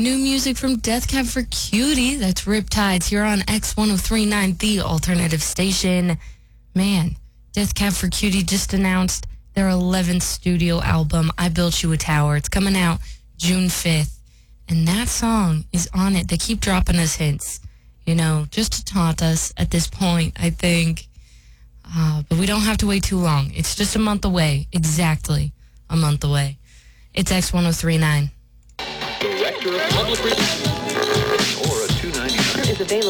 New music from Death Cab for Cutie. That's Riptides here on X1039, the alternative station. Man, Death Cab for Cutie just announced their 11th studio album, I Built You a Tower. It's coming out June 5th. And that song is on it. They keep dropping us hints, just to taunt us at this point, I think. But we don't have to wait too long. It's just a month away. Exactly a month away. It's X1039. Director of Public Relations or a 299 is available.